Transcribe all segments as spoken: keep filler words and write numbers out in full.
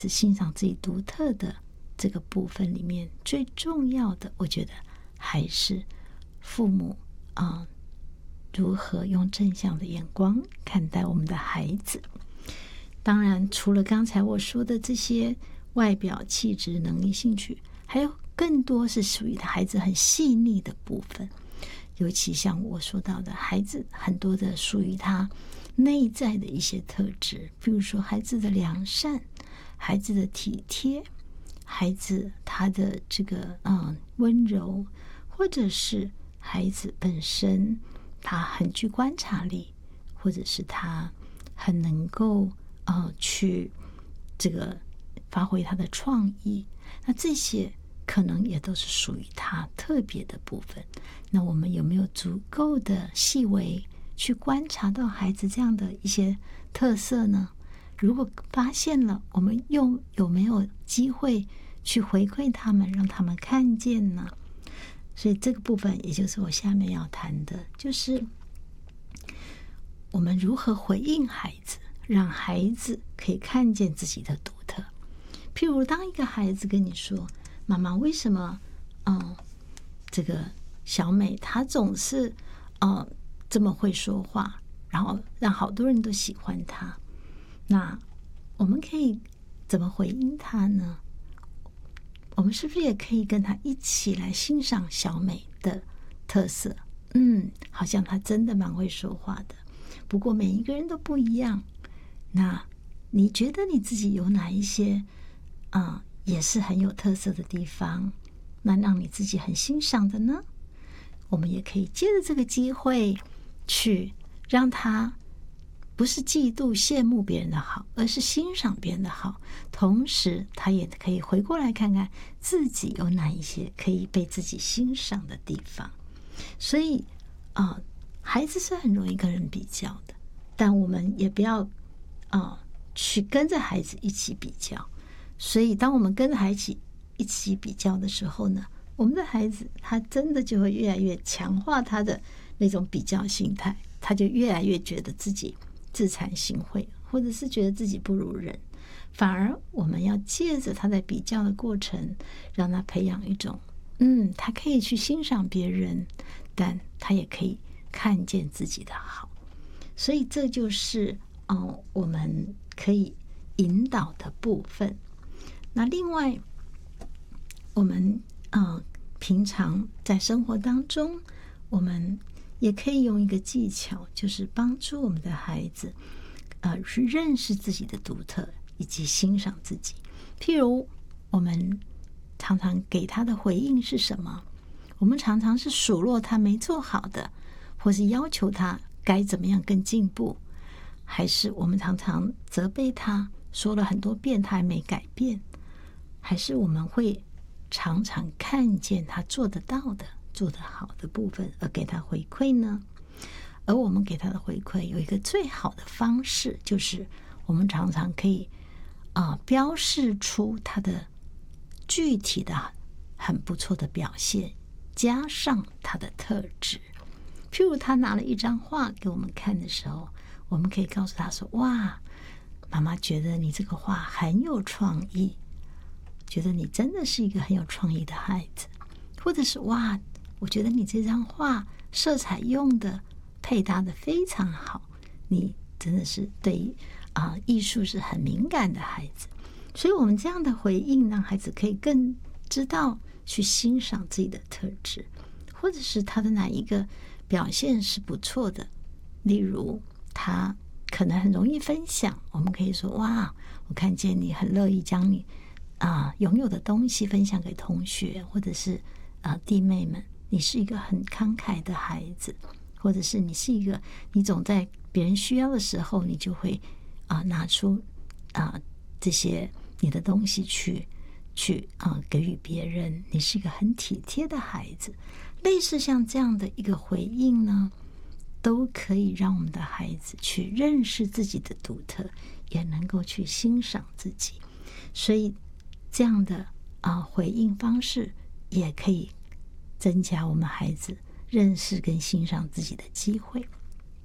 子欣赏自己独特的这个部分里面，最重要的，我觉得还是父母啊、呃，如何用正向的眼光看待我们的孩子。当然，除了刚才我说的这些外表、气质、能力、兴趣，还有更多是属于孩子很细腻的部分。尤其像我说到的，孩子很多的属于他内在的一些特质，比如说孩子的良善、孩子的体贴、孩子他的这个嗯温柔，或者是孩子本身他很具观察力，或者是他很能够呃去这个发挥他的创意，那这些可能也都是属于他特别的部分。那我们有没有足够的细微去观察到孩子这样的一些特色呢？如果发现了，我们又有没有机会去回馈他们，让他们看见呢？所以这个部分也就是我下面要谈的，就是我们如何回应孩子，让孩子可以看见自己的独特。譬如当一个孩子跟你说，妈妈，为什么嗯，这个小美她总是嗯这么会说话，然后让好多人都喜欢她，那我们可以怎么回应她呢？我们是不是也可以跟她一起来欣赏小美的特色？嗯，好像她真的蛮会说话的，不过每一个人都不一样。那你觉得你自己有哪一些啊、嗯，也是很有特色的地方，那让你自己很欣赏的呢？我们也可以借着这个机会去让他不是嫉妒羡慕别人的好，而是欣赏别人的好，同时他也可以回过来看看自己有哪一些可以被自己欣赏的地方。所以啊、呃，孩子是很容易跟人比较的，但我们也不要啊、呃、去跟着孩子一起比较。所以当我们跟着孩子一起比较的时候呢，我们的孩子他真的就会越来越强化他的那种比较心态，他就越来越觉得自己自惭形秽，或者是觉得自己不如人。反而我们要借着他在比较的过程，让他培养一种嗯，他可以去欣赏别人，但他也可以看见自己的好。所以这就是嗯，我们可以引导的部分。那另外我们呃，平常在生活当中，我们也可以用一个技巧，就是帮助我们的孩子呃，去认识自己的独特以及欣赏自己。譬如我们常常给他的回应是什么？我们常常是数落他没做好的，或是要求他该怎么样更进步，还是我们常常责备他，说了很多遍他还没改变，还是我们会常常看见他做得到的、做得好的部分而给他回馈呢？而我们给他的回馈有一个最好的方式，就是我们常常可以啊、呃、标示出他的具体的很不错的表现，加上他的特质。譬如他拿了一张画给我们看的时候，我们可以告诉他说，哇，妈妈觉得你这个画很有创意，觉得你真的是一个很有创意的孩子。或者是哇，我觉得你这张画色彩用的配搭的非常好，你真的是对于啊、呃、艺术是很敏感的孩子。所以我们这样的回应让孩子可以更知道去欣赏自己的特质，或者是他的哪一个表现是不错的。例如他可能很容易分享，我们可以说，哇，我看见你很乐意将你啊拥有的东西分享给同学，或者是啊弟妹们，你是一个很慷慨的孩子，或者是你是一个你总在别人需要的时候，你就会啊拿出啊这些你的东西去去啊给予别人，你是一个很体贴的孩子。类似像这样的一个回应呢，都可以让我们的孩子去认识自己的独特，也能够去欣赏自己。所以这样的啊回应方式也可以增加我们孩子认识跟欣赏自己的机会。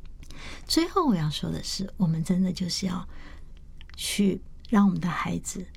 最后我要说的是，我们真的就是要去让我们的孩子